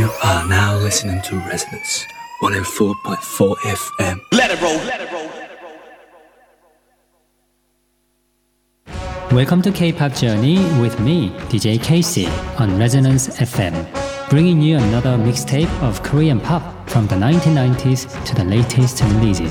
You are now listening to Resonance 104.4 FM. Let it roll, let it roll. Welcome to K-pop Journey with me, DJ Casey, on Resonance FM, bringing you another mixtape of Korean pop from the 1990s to the latest releases.